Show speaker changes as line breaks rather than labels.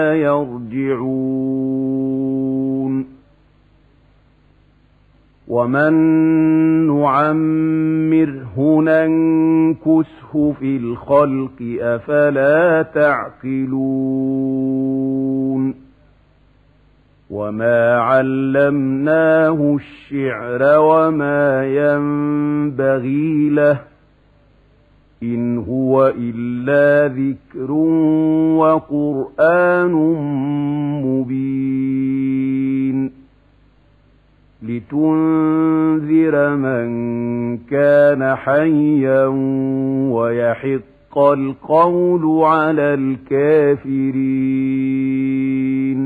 يرجعون ومن نعمره ننكسه في الخلق أفلا تعقلون وما علمناه الشعر وما ينبغي له إن هو إلا ذكر وقرآن مبين لتنذر من كان حيا ويحق القول على الكافرين